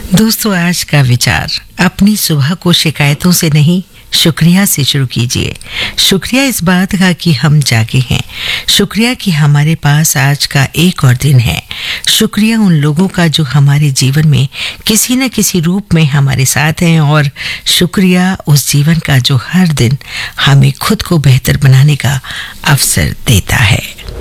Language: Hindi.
दोस्तों, आज का विचार, अपनी सुबह को शिकायतों से नहीं शुक्रिया से शुरू कीजिए। शुक्रिया इस बात का कि हम जागे हैं। शुक्रिया कि हमारे पास आज का एक और दिन है। शुक्रिया उन लोगों का जो हमारे जीवन में किसी न किसी रूप में हमारे साथ हैं, और शुक्रिया उस जीवन का जो हर दिन हमें खुद को बेहतर बनाने का अवसर देता है।